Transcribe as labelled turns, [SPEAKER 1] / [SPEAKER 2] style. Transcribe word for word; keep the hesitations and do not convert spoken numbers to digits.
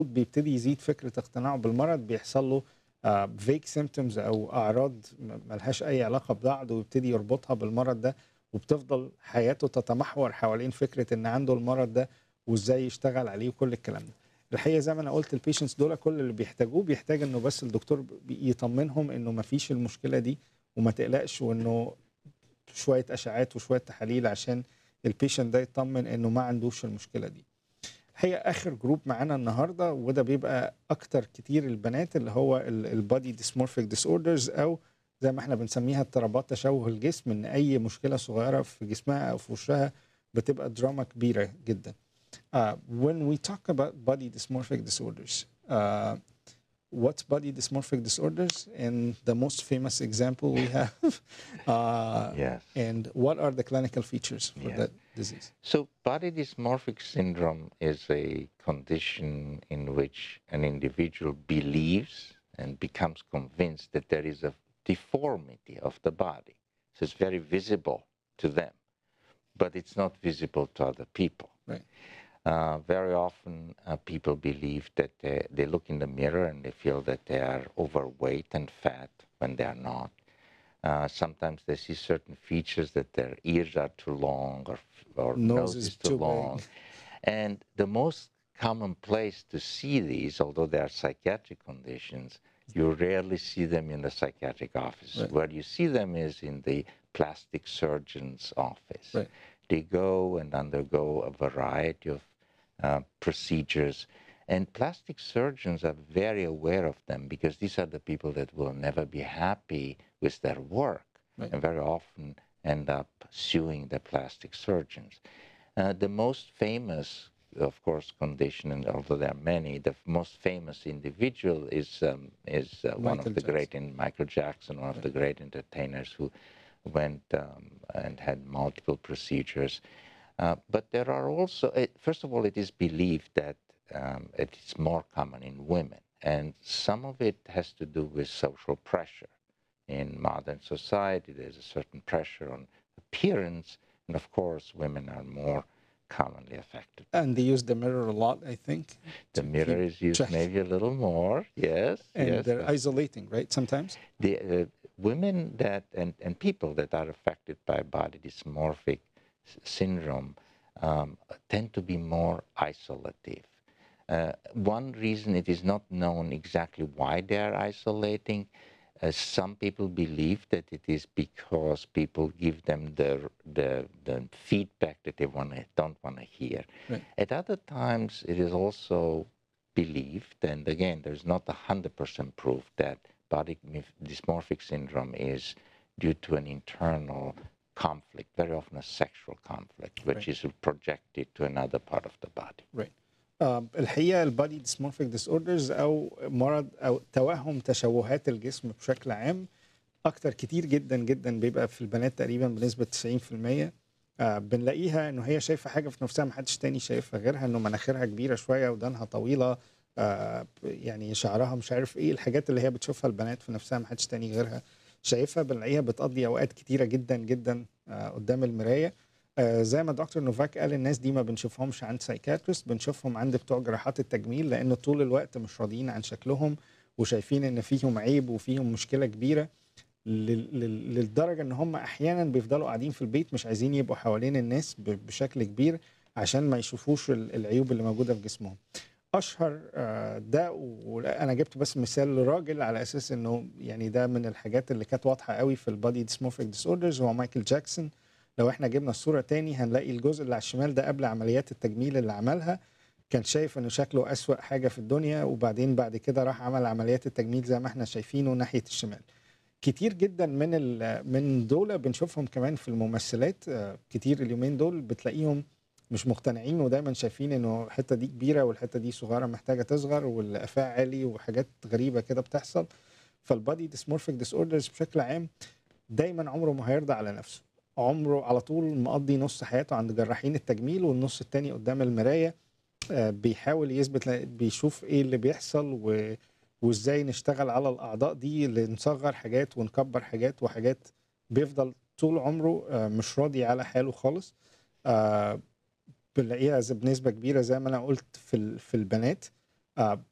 [SPEAKER 1] بيبتدي يزيد فكرة اقتناعه بالمرض، بيحصل له آآ vague symptoms أو أعراض م ما لهاش أي علاقة ببعض، ويبتدي يربطها بالمرض ده، وبتفضل حياته تتمحور حوالين فكرة إن عنده المرض ده، وإزاي يشتغل عليه وكل الكلام ده. الحقيقة زي ما أنا قُلت الpatients دول كل اللي بيحتاجوه بيحتاج إنه بس الدكتور ب يطمنهم إنه ما فيش المشكلة دي، وما تقلقش، وإنه شوية أشعات وشوية تحاليل عشان الpatient ده يتطمن إنه ما عندوش المشكلة دي. الحقيقة آخر جروب معانا النهارده وده بيبقى أكتر كتير البنات اللي هو ال الbody dysmorphic disorders أو زي ما إحنا بنسميها اضطرابات تشوه الجسم، إن أي مشكلة صغيرة في جسمها أو في وشها بتبقى دراما كبيرة جدًا. Uh, when we talk about body dysmorphic disorders, uh, what's body dysmorphic disorders? And the most famous example we have, uh,
[SPEAKER 2] Yes.
[SPEAKER 1] and what are the clinical features for
[SPEAKER 2] Yes.
[SPEAKER 1] that disease?
[SPEAKER 2] So body dysmorphic syndrome is a condition in which an individual believes and becomes convinced that there is a deformity of the body. So it's very visible to them, but it's not visible to other people.
[SPEAKER 1] Right.
[SPEAKER 2] Uh, very often uh, people believe that they, they look in the mirror and they feel that they are overweight and fat when they are not. Uh, sometimes they see certain features that their ears are too long or, or
[SPEAKER 1] Nose
[SPEAKER 2] nose
[SPEAKER 1] is
[SPEAKER 2] is too
[SPEAKER 1] too big.
[SPEAKER 2] long. And the most common place to see these, although they are psychiatric conditions, you rarely see them in the psychiatric office.
[SPEAKER 1] Right.
[SPEAKER 2] Where you see them is in the plastic surgeon's office.
[SPEAKER 1] Right.
[SPEAKER 2] They go and undergo a variety of uh, procedures. And plastic surgeons are very aware of them because these are the people that will never be happy with their work
[SPEAKER 1] Right.
[SPEAKER 2] and very often end up suing the plastic surgeons. Uh, the most famous, of course, condition, and although there are many, the most famous individual is um, is uh, one of
[SPEAKER 1] Michael
[SPEAKER 2] the great,
[SPEAKER 1] Jackson.
[SPEAKER 2] in Michael Jackson, one of
[SPEAKER 1] Right.
[SPEAKER 2] the great entertainers who went um, and had multiple procedures. Uh, but there are also, uh, first of all, it is believed that um, it is more common in women, and some of it has to do with social pressure. In modern society, there's a certain pressure on appearance, and of course, women are more commonly affected.
[SPEAKER 1] And they use the mirror a lot, I think.
[SPEAKER 2] The
[SPEAKER 1] to
[SPEAKER 2] mirror
[SPEAKER 1] keep
[SPEAKER 2] is used
[SPEAKER 1] check.
[SPEAKER 2] maybe a little more, yes,
[SPEAKER 1] And
[SPEAKER 2] yes.
[SPEAKER 1] they're
[SPEAKER 2] but
[SPEAKER 1] isolating, right? Sometimes.
[SPEAKER 2] the uh, women that and, and people that are affected by body dysmorphic s- syndrome um, tend to be more isolative. Uh, one reason it is not known exactly why they are isolating. Uh, some people believe that it is because people give them the the, the feedback that they want don't want to hear.
[SPEAKER 1] Right.
[SPEAKER 2] At other times, it is also believed, and again, there's not a hundred percent proof that body dysmorphic syndrome is due to an internal conflict, very often a sexual conflict, which
[SPEAKER 1] Right.
[SPEAKER 2] is projected to another part of the body.
[SPEAKER 1] Right. آه، الحقيقة البادي ديسمورفيك ديس اوردرز أو مرض أو توهم تشوهات الجسم بشكل عام أكتر كتير جدا جدا بيبقى في البنات تقريبا بنسبة تسعين في المية. آه، بنلاقيها إنه هي شايفة حاجة في نفسها محدش تاني شايفها غيرها، إنه مناخيرها كبيرة شوية ودانها طويلة، آه، يعني شعرها مش عارف إيه الحاجات اللي هي بتشوفها البنات في نفسها محدش تاني غيرها شايفها. بنلاقيها بتقضي أوقات كتيرة جدا جدا آه، قدام المراية. آه، زي ما دكتور نوفاك قال الناس دي ما بنشوفهمش عند سايكاتريست، بنشوفهم عند بتوع جراحات التجميل، لأنه طول الوقت مش راضيين عن شكلهم وشايفين إن فيهم عيب وفيهم مشكلة كبيرة، لل- لل- للدرجة إن هم أحيانا بيفضلوا قاعدين في البيت مش عايزين يبقوا حوالين الناس ب- بشكل كبير عشان ما يشوفوش ال- العيوب اللي موجودة في جسمهم. اشهر آه، ده، وانا جبت بس مثال لراجل على اساس انه يعني ده من الحاجات اللي كانت واضحه قوي في البادي ديسمورفيك ديس اوردرز، هو مايكل جاكسون. لو احنا جبنا الصوره تاني هنلاقي الجزء اللي على الشمال ده قبل عمليات التجميل اللي عملها، كان شايف انه شكله اسوأ حاجه في الدنيا، وبعدين بعد كده راح عمل عمليات التجميل زي ما احنا شايفينه ناحيه الشمال. كتير جدا من ال- من دول بنشوفهم كمان في الممثلات، آه، كتير اليومين دول بتلاقيهم مش مقتنعين ودايما شايفين انه الحته دي كبيره والحته دي صغيره محتاجه تصغر والقفاه عالي وحاجات غريبه كده بتحصل. فالبادي ديسمورفيك ديس اوردرز بشكل عام دايما عمره ما هيرضى على نفسه، عمره على طول مقضي نص حياته عند جراحين التجميل والنص التاني قدام المرايه، آه، بيحاول يثبت، بيشوف ايه اللي بيحصل و... وازاي نشتغل على الاعضاء دي اللي نصغر حاجات ونكبر حاجات وحاجات. بيفضل طول عمره آه، مش راضي على حاله خالص. آه، بنلاقيها ز- بنسبة كبيرة زي ما أنا قلت في ال- في البنات. uh,